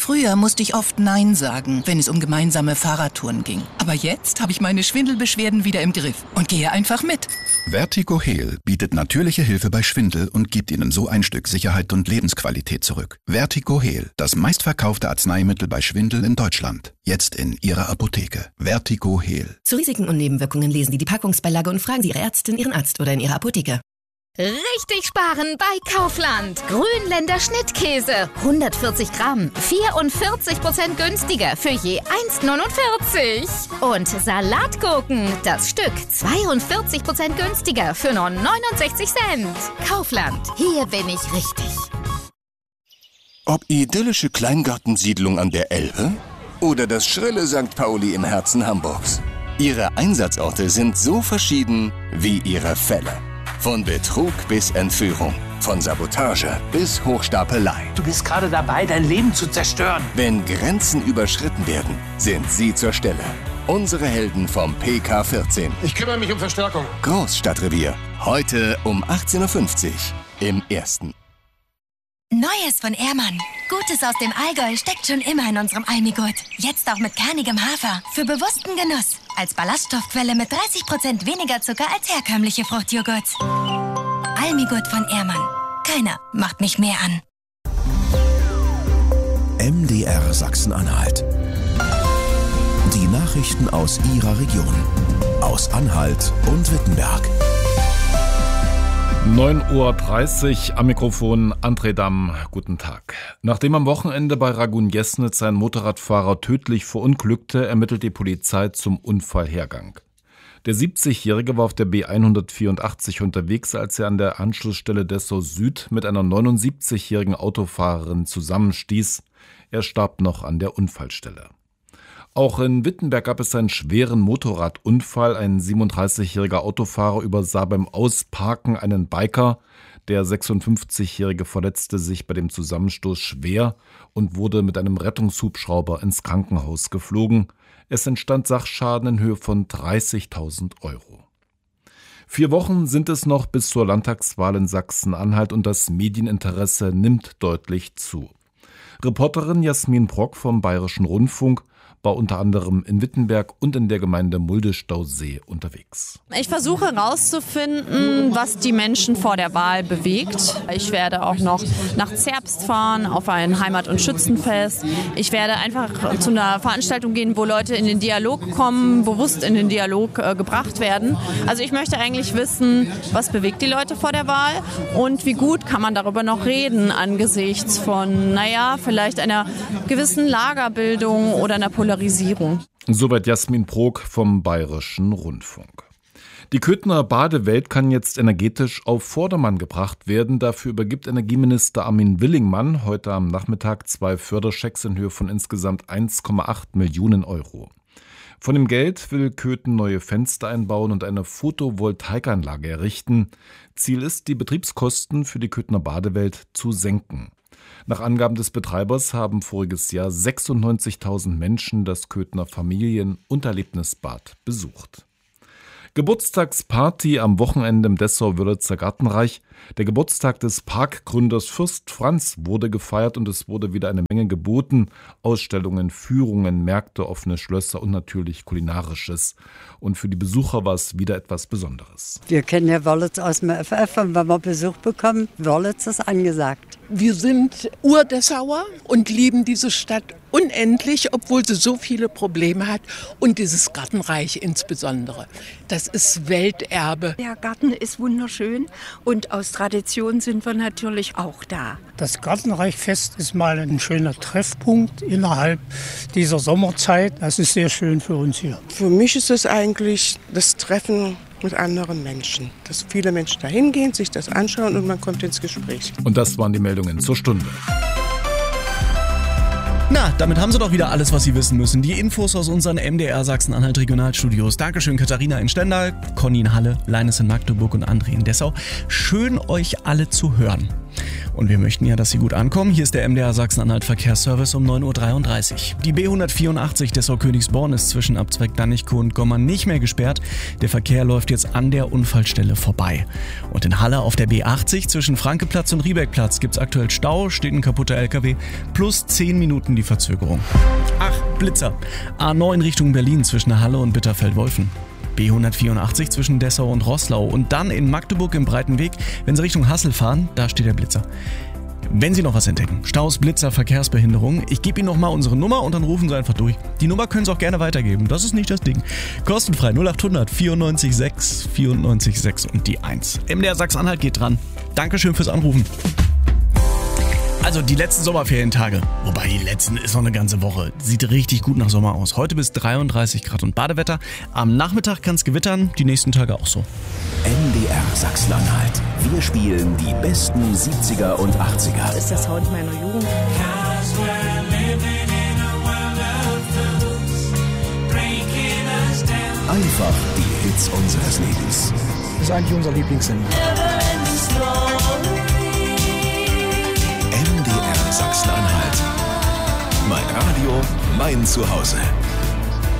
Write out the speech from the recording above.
Früher musste ich oft Nein sagen, wenn es um gemeinsame Fahrradtouren ging. Aber jetzt habe ich meine Schwindelbeschwerden wieder im Griff und gehe einfach mit. VertigoHeal bietet natürliche Hilfe bei Schwindel und gibt Ihnen so ein Stück Sicherheit und Lebensqualität zurück. VertigoHeal, das meistverkaufte Arzneimittel bei Schwindel in Deutschland. Jetzt in Ihrer Apotheke. VertigoHeal. Zu Risiken und Nebenwirkungen lesen Sie die Packungsbeilage und fragen Sie Ihre Ärztin, Ihren Arzt oder in Ihrer Apotheke. Richtig sparen bei Kaufland. Grünländer Schnittkäse. 140 Gramm. 44% günstiger für je 1,49. Und Salatgurken. Das Stück 42% günstiger für nur 69 Cent. Kaufland. Hier bin ich richtig. Ob idyllische Kleingartensiedlung an der Elbe oder das schrille St. Pauli im Herzen Hamburgs. Ihre Einsatzorte sind so verschieden wie ihre Fälle. Von Betrug bis Entführung, von Sabotage bis Hochstapelei. Du bist gerade dabei, dein Leben zu zerstören. Wenn Grenzen überschritten werden, sind Sie zur Stelle. Unsere Helden vom PK14. Ich kümmere mich um Verstärkung. Großstadtrevier. Heute um 18.50 Uhr im Ersten. Neues von Ehrmann. Gutes aus dem Allgäu steckt schon immer in unserem Almigurt. Jetzt auch mit kernigem Hafer. Für bewussten Genuss. Als Ballaststoffquelle mit 30% weniger Zucker als herkömmliche Fruchtjoghurts. Almigurt von Ehrmann. Keiner macht mich mehr an. MDR Sachsen-Anhalt. Die Nachrichten aus Ihrer Region. Aus Anhalt und Wittenberg. 9:30 Uhr am Mikrofon André Damm. Guten Tag. Nachdem am Wochenende bei Ragun-Jesnitz ein Motorradfahrer tödlich verunglückte, ermittelt die Polizei zum Unfallhergang. Der 70-Jährige war auf der B184 unterwegs, als er an der Anschlussstelle Dessau Süd mit einer 79-jährigen Autofahrerin zusammenstieß. Er starb noch an der Unfallstelle. Auch in Wittenberg gab es einen schweren Motorradunfall. Ein 37-jähriger Autofahrer übersah beim Ausparken einen Biker. Der 56-jährige verletzte sich bei dem Zusammenstoß schwer und wurde mit einem Rettungshubschrauber ins Krankenhaus geflogen. Es entstand Sachschaden in Höhe von 30.000 Euro. 4 Wochen sind es noch bis zur Landtagswahl in Sachsen-Anhalt und das Medieninteresse nimmt deutlich zu. Reporterin Jasmin Brock vom Bayerischen Rundfunk war unter anderem in Wittenberg und in der Gemeinde Mulde-Stausee unterwegs. Ich versuche herauszufinden, was die Menschen vor der Wahl bewegt. Ich werde auch noch nach Zerbst fahren, auf ein Heimat- und Schützenfest. Ich werde einfach zu einer Veranstaltung gehen, wo Leute in den Dialog kommen, bewusst in den Dialog gebracht werden. Also ich möchte eigentlich wissen, was bewegt die Leute vor der Wahl und wie gut kann man darüber noch reden angesichts von, vielleicht einer gewissen Lagerbildung oder einer Polarisierung. Soweit Jasmin Brok vom Bayerischen Rundfunk. Die Köthener Badewelt kann jetzt energetisch auf Vordermann gebracht werden. Dafür übergibt Energieminister Armin Willingmann heute am Nachmittag 2 Förderschecks in Höhe von insgesamt 1,8 Millionen Euro. Von dem Geld will Köthen neue Fenster einbauen und eine Photovoltaikanlage errichten. Ziel ist, die Betriebskosten für die Köthener Badewelt zu senken. Nach Angaben des Betreibers haben voriges Jahr 96.000 Menschen das Köthener Familien- und Erlebnisbad besucht. Geburtstagsparty am Wochenende im Dessau-Wörlitzer Gartenreich. Der Geburtstag des Parkgründers Fürst Franz wurde gefeiert und es wurde wieder eine Menge geboten. Ausstellungen, Führungen, Märkte, offene Schlösser und natürlich Kulinarisches. Und für die Besucher war es wieder etwas Besonderes. Wir kennen ja Wörlitz aus dem FF und wenn wir Besuch bekommen, Wörlitz ist angesagt. Wir sind Urdessauer und lieben diese Stadt unendlich, obwohl sie so viele Probleme hat und dieses Gartenreich insbesondere. Das ist Welterbe. Der Garten ist wunderschön und aus Tradition sind wir natürlich auch da. Das Gartenreichfest ist mal ein schöner Treffpunkt innerhalb dieser Sommerzeit. Das ist sehr schön für uns hier. Für mich ist es eigentlich das Treffen mit anderen Menschen. Dass viele Menschen da hingehen, sich das anschauen und man kommt ins Gespräch. Und das waren die Meldungen zur Stunde. Na, damit haben Sie doch wieder alles, was Sie wissen müssen. Die Infos aus unseren MDR Sachsen-Anhalt Regionalstudios. Dankeschön Katharina in Stendal, Conny in Halle, Leines in Magdeburg und André in Dessau. Schön, euch alle zu hören. Und wir möchten ja, dass Sie gut ankommen. Hier ist der MDR Sachsen-Anhalt Verkehrsservice um 9.33 Uhr. Die B184 Dessau-Königsborn ist zwischen Abzweig Dannichkow und Gommern nicht mehr gesperrt. Der Verkehr läuft jetzt an der Unfallstelle vorbei. Und in Halle auf der B80 zwischen Frankeplatz und Riebeckplatz gibt es aktuell Stau, steht ein kaputter LKW, plus 10 Minuten die Verzögerung. Ach, Blitzer. A9 Richtung Berlin zwischen Halle und Bitterfeld-Wolfen. B184 zwischen Dessau und Roßlau und dann in Magdeburg im Breiten Weg, wenn Sie Richtung Hassel fahren, da steht der Blitzer. Wenn Sie noch was entdecken, Staus, Blitzer, Verkehrsbehinderung, ich gebe Ihnen nochmal unsere Nummer und dann rufen Sie einfach durch. Die Nummer können Sie auch gerne weitergeben, das ist nicht das Ding. Kostenfrei 0800 94 6 94 6 und die 1. MDR Sachsen-Anhalt geht dran. Dankeschön fürs Anrufen. Also die letzten Sommerferientage, wobei die letzten ist noch eine ganze Woche, sieht richtig gut nach Sommer aus. Heute bis 33 Grad und Badewetter. Am Nachmittag kann es gewittern, die nächsten Tage auch so. MDR Sachsen-Anhalt. Wir spielen die besten 70er und 80er. Ist der Sound meiner Jugend. Einfach die Hits unseres Lebens. Das ist eigentlich unser Lieblingssender. MDR Sachsen-Anhalt. Mein Radio, mein Zuhause.